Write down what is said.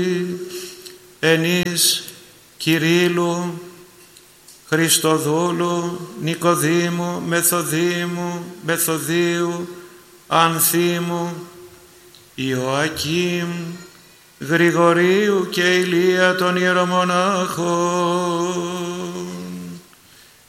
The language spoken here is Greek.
Ενής Κυρίλλου, Χριστοδούλου, Νικοδήμου, Μεθοδήμου, Μεθοδίου, Ανθίμου, Ιωακήμ, Γρηγορίου και Ηλία των ιερομονάχων,